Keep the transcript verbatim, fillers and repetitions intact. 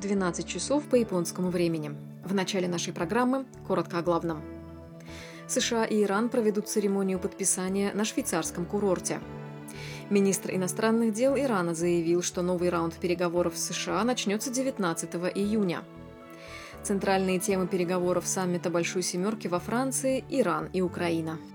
двенадцать часов по японскому времени. В начале нашей программы коротко о главном. США и Иран проведут церемонию подписания на швейцарском курорте. Министр иностранных дел Ирана заявил, что новый раунд переговоров с США начнется девятнадцатого июня. Центральные темы переговоров саммита Большой Семерки во Франции – Иран и Украина.